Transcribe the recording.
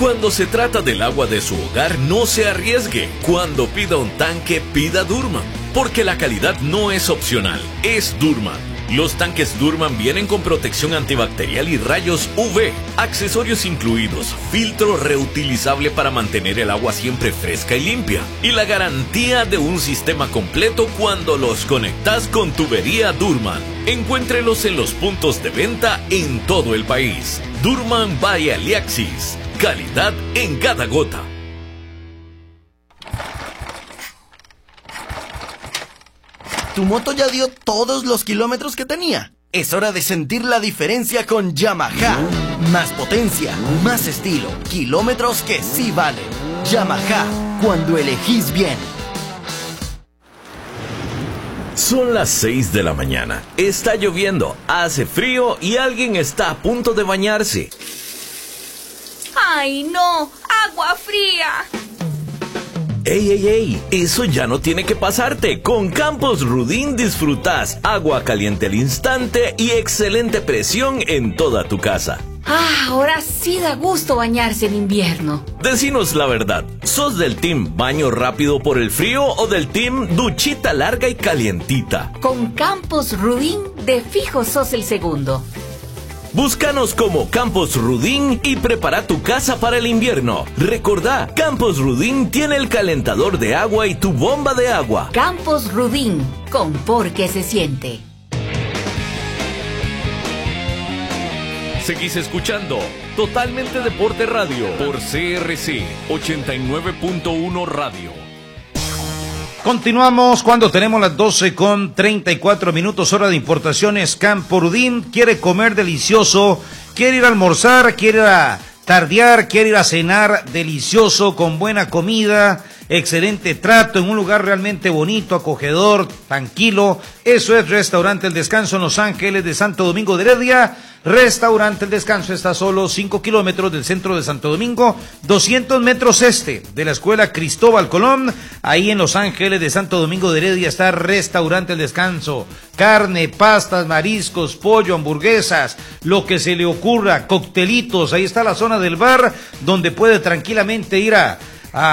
Cuando se trata del agua de su hogar, no se arriesgue. Cuando pida un tanque, pida Durman, porque la calidad no es opcional, es Durman. Los tanques Durman vienen con protección antibacterial y rayos UV, accesorios incluidos, filtro reutilizable para mantener el agua siempre fresca y limpia, y la garantía de un sistema completo cuando los conectas con tubería Durman. Encuéntrelos en los puntos de venta en todo el país. Durman by Aliaxis. Calidad en cada gota. ¿Tu moto ya dio todos los kilómetros que tenía? Es hora de sentir la diferencia con Yamaha. Más potencia, más estilo, kilómetros que sí valen. Yamaha, cuando elegís bien. Son las 6 de la mañana. Está lloviendo, hace frío y alguien está a punto de bañarse. ¡Ay, no! ¡Agua fría! ¡Ey, ey, ey! Eso ya no tiene que pasarte. Con Campos Rudin disfrutás agua caliente al instante y excelente presión en toda tu casa. Ah, ahora sí da gusto bañarse en invierno. Decinos la verdad, ¿sos del team baño rápido por el frío o del team duchita larga y calientita? Con Campos Rudin, de fijo sos el segundo. Búscanos como Campos Rudin y prepara tu casa para el invierno. Recordá, Campos Rudin tiene el calentador de agua y tu bomba de agua. Campos Rudin, con por qué se siente. Seguís escuchando Totalmente Deporte Radio por CRC 89.1 Radio. Continuamos cuando tenemos las 12:34, hora de importaciones Campo Rudin. Quiere comer delicioso, quiere ir a almorzar, quiere ir a tardear, quiere ir a cenar delicioso, con buena comida, excelente trato, en un lugar realmente bonito, acogedor, tranquilo. Eso es Restaurante El Descanso en Los Ángeles de Santo Domingo de Heredia. Restaurante El Descanso está a solo 5 kilómetros del centro de Santo Domingo, 200 metros este de la Escuela Cristóbal Colón. Ahí en Los Ángeles de Santo Domingo de Heredia está Restaurante El Descanso. Carne, pastas, mariscos, pollo, hamburguesas, lo que se le ocurra, coctelitos. Ahí está la zona del bar donde puede tranquilamente ir a